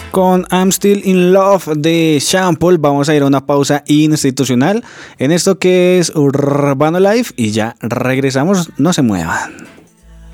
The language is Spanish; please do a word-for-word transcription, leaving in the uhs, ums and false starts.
Con I'm Still in Love de Sean Paul vamos a ir a una pausa institucional en esto que es Urbano Life y ya regresamos, no se muevan.